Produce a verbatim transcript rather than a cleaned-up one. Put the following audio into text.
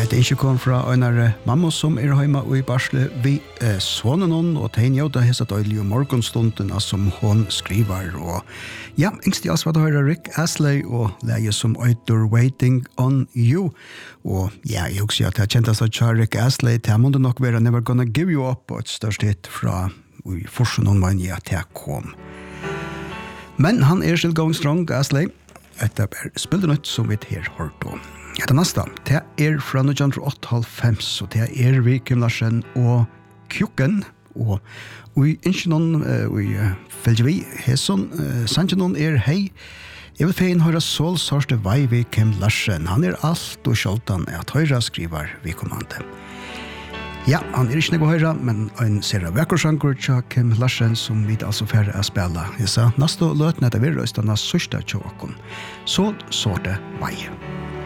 Det er ikke kom fra en mamma som er hjemme i Barsle vi eh, sonen hon og tegn jo da hesa døylig og morgenstunden som hon skriver og ja, yngst i oss var det høyre Rick Astley og leie som øyter Waiting on You og ja, jeg husker at jeg kjente seg til Rick Astley til måtte nok være Never Gonna Give You Up og et størst hit fra i forsen hon var ja, til kom men han er still going strong Astley etter er spillet nytt som vi her hørt om. Det neste, det er fra nittenhundre åttaoghalvfems, og det er vi Kim Larsen og Kjukken, og vi ønsker noen, vi følger vi, Hesson, sannsyn noen er hei, jeg vil fein høyre Sol Sørste Vei vi Kim Larsen, han er alt og skjoldan at høyre skriver vi kommande. Ja, han er ikke noe høyre, men han ser av vekkorsanker til Kim Larsen som vi altså færre er spela. Jeg sa, neste løtene er det vi røystene sørste tjåkken, så sorte vei.